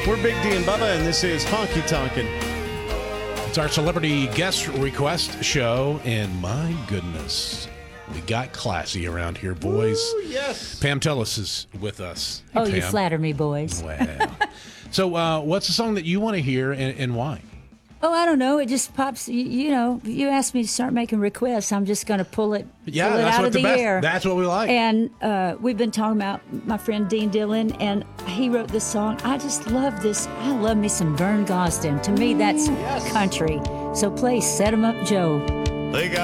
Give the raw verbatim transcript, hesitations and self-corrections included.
We're Big D and Bubba, and this is Honky Tonkin'. It's our celebrity guest request show, and my goodness, we got classy around here, boys. Ooh, yes. Pam Tellis is with us. Hey, Oh, you Pam. flatter me, boys. Wow. So uh, what's the song that you want to hear, and, and why? Oh, I don't know. It just pops. You, you know, you asked me to start making requests. I'm just going to pull it, Yeah, pull it that's out what of the the best. air. That's what we like. And uh, we've been talking about my friend Dean Dillon, and he wrote this song. I just love this. I love me some Vern Gosdin. To me, that's yes. country. So play Set 'Em Up Joe. They got